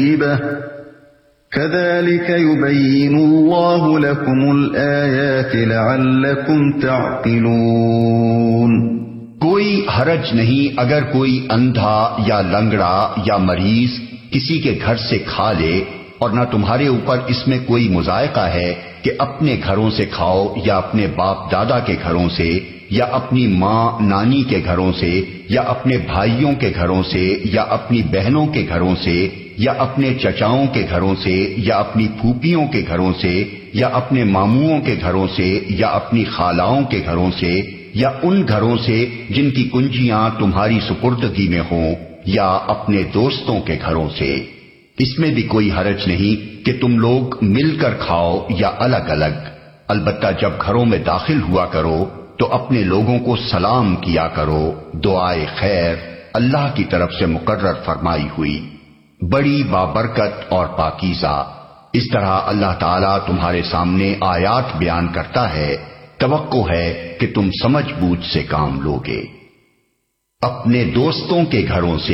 كذلك يبين الله لكم الآيات لعلكم تعقلون۔ کوئی حرج نہیں اگر کوئی اندھا یا لنگڑا یا مریض کسی کے گھر سے کھا لے، اور نہ تمہارے اوپر اس میں کوئی مضائقہ ہے کہ اپنے گھروں سے کھاؤ یا اپنے باپ دادا کے گھروں سے یا اپنی ماں نانی کے گھروں سے یا اپنے بھائیوں کے گھروں سے یا اپنی بہنوں کے گھروں سے یا اپنے چچاؤں کے گھروں سے یا اپنی پھوپھیوں کے گھروں سے یا اپنے ماموؤں کے گھروں سے یا اپنی خالاؤں کے گھروں سے یا ان گھروں سے جن کی کنجیاں تمہاری سپردگی میں ہوں یا اپنے دوستوں کے گھروں سے۔ اس میں بھی کوئی حرج نہیں کہ تم لوگ مل کر کھاؤ یا الگ الگ، البتہ جب گھروں میں داخل ہوا کرو تو اپنے لوگوں کو سلام کیا کرو، دعائے خیر اللہ کی طرف سے مقرر فرمائی ہوئی، بڑی بابرکت اور پاکیزہ۔ اس طرح اللہ تعالیٰ تمہارے سامنے آیات بیان کرتا ہے، توقع ہے کہ تم سمجھ بوجھ سے کام لوگے۔ اپنے دوستوں کے گھروں سے،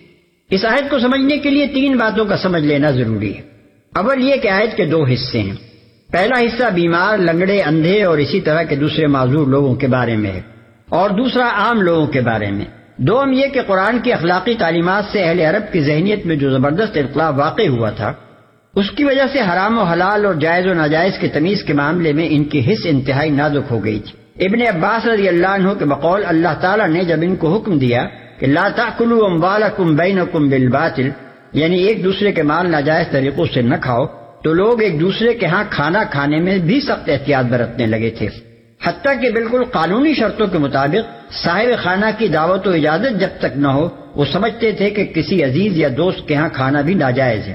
اس آیت کو سمجھنے کے لیے 3 باتوں کا سمجھ لینا ضروری ہے۔ اول یہ کہ آیت کے 2 حصے ہیں۔ پہلا حصہ بیمار، لنگڑے، اندھے اور اسی طرح کے دوسرے معذور لوگوں کے بارے میں ہے، اور دوسرا عام لوگوں کے بارے میں۔ دوم یہ کہ قرآن کی اخلاقی تعلیمات سے اہل عرب کی ذہنیت میں جو زبردست انقلاب واقع ہوا تھا، اس کی وجہ سے حرام و حلال اور جائز و ناجائز کی تمیز کے معاملے میں ان کی حس انتہائی نازک ہو گئی تھی۔ ابن عباس رضی اللہ عنہ کے بقول اللہ تعالیٰ نے جب ان کو حکم دیا کہ لا تأکلوا اموالکم بینکم بالباطل، یعنی ایک دوسرے کے مال ناجائز طریقوں سے نہ کھاؤ، تو لوگ ایک دوسرے کے ہاں کھانا کھانے میں بھی سخت احتیاط برتنے لگے تھے، حتیٰ کہ بالکل قانونی شرطوں کے مطابق صاحب خانہ کی دعوت و اجازت جب تک نہ ہو وہ سمجھتے تھے کہ کسی عزیز یا دوست کے ہاں کھانا بھی ناجائز ہے۔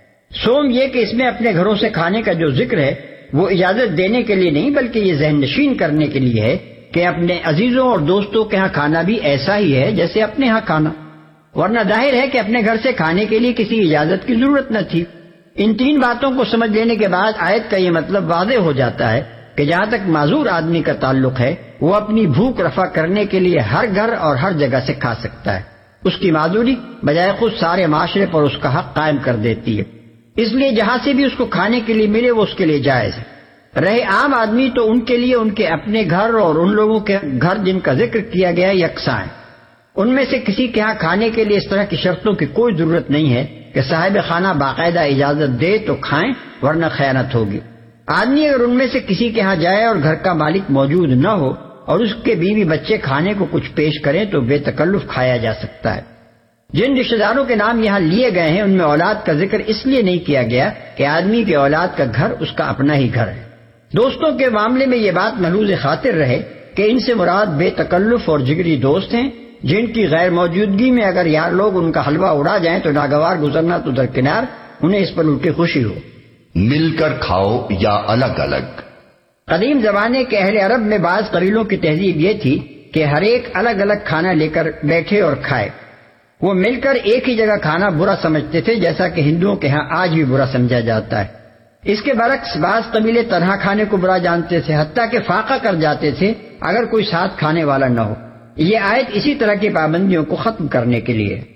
سوم یہ کہ اس میں اپنے گھروں سے کھانے کا جو ذکر ہے وہ اجازت دینے کے لیے نہیں بلکہ یہ ذہن نشین کرنے کے لیے ہے کہ اپنے عزیزوں اور دوستوں کے ہاں کھانا بھی ایسا ہی ہے جیسے اپنے ہاں کھانا، ورنہ ظاہر ہے کہ اپنے گھر سے کھانے کے لیے کسی اجازت کی ضرورت نہ تھی۔ ان 3 باتوں کو سمجھ لینے کے بعد آیت کا یہ مطلب واضح ہو جاتا ہے کہ جہاں تک معذور آدمی کا تعلق ہے وہ اپنی بھوک رفع کرنے کے لیے ہر گھر اور ہر جگہ سے کھا سکتا ہے، اس کی معذوری بجائے خود سارے معاشرے پر اس کا حق قائم کر دیتی ہے، اس لیے جہاں سے بھی اس کو کھانے کے لیے ملے وہ اس کے لیے جائز ہے۔ رہے عام آدمی تو ان کے لیے ان کے اپنے گھر اور ان لوگوں کے گھر جن کا ذکر کیا گیا یکساں ہیں، ان میں سے کسی کے ہاں کھانے کے لیے اس طرح کی شرطوں کی کوئی ضرورت نہیں ہے کہ صاحب خانہ باقاعدہ اجازت دے تو کھائیں ورنہ خیانت ہوگی۔ آدمی اگر ان میں سے کسی کے ہاں جائے اور گھر کا مالک موجود نہ ہو اور اس کے بیوی بچے کھانے کو کچھ پیش کریں تو بے تکلف کھایا جا سکتا ہے۔ جن رشتہ داروں کے نام یہاں لیے گئے ہیں ان میں اولاد کا ذکر اس لیے نہیں کیا گیا کہ آدمی کی اولاد کا گھر اس کا اپنا ہی گھر ہے۔ دوستوں کے معاملے میں یہ بات ملحوظ خاطر رہے کہ ان سے مراد بے تکلف اور جگری دوست ہیں جن کی غیر موجودگی میں اگر یار لوگ ان کا حلوہ اڑا جائیں تو ناگوار گزرنا تو درکنار انہیں اس پر الٹی خوشی ہو۔ مل کر کھاؤ یا الگ الگ۔ قدیم زمانے کے اہل عرب میں بعض قبیلوں کی تہذیب یہ تھی کہ ہر ایک الگ الگ کھانا لے کر بیٹھے اور کھائے۔ وہ مل کر ایک ہی جگہ کھانا برا سمجھتے تھے جیسا کہ ہندوؤں کے ہاں آج بھی برا سمجھا جاتا ہے۔ اس کے برعکس بعض قبیلے تنہا کھانے کو برا جانتے تھے، حتیٰ کہ فاقہ کر جاتے تھے اگر کوئی ساتھ کھانے والا نہ ہو۔ یہ آیت اسی طرح کی پابندیوں کو ختم کرنے کے لیے